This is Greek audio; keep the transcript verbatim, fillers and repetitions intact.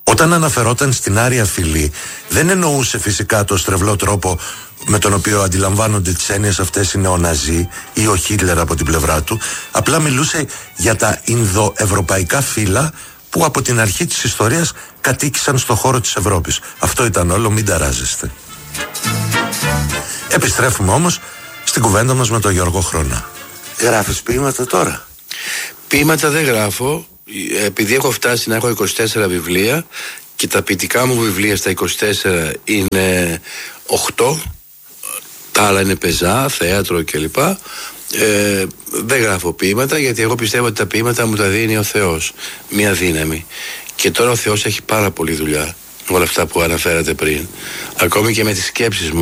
Όταν αναφερόταν στην άρια φυλή, δεν εννοούσε φυσικά το στρεβλό τρόπο με τον οποίο αντιλαμβάνονται τις έννοιες αυτές οι νεοναζί ή ο Χίτλερ από την πλευρά του. Απλά μιλούσε για τα Ινδοευρωπαϊκά φύλλα που από την αρχή της ιστορίας κατοίκησαν στο χώρο της Ευρώπης. Αυτό ήταν όλο, μην ταράζεστε. Επιστρέφουμε όμως στην κουβέντα μας με τον Γιώργο Χρονά. Γράφεις ποίηματα τώρα? Ποίηματα δεν γράφω, επειδή έχω φτάσει να έχω είκοσι τέσσερα βιβλία και τα ποιητικά μου βιβλία στα είκοσι τέσσερα είναι οκτώ, τα άλλα είναι πεζά, θέατρο κλπ. Ε, δεν γράφω ποίηματα, γιατί εγώ πιστεύω ότι τα ποίηματα μου τα δίνει ο Θεός, μια δύναμη, και τώρα ο Θεός έχει πάρα πολλή δουλειά, όλα αυτά που αναφέρατε πριν, ακόμη και με τις σκέψεις μου.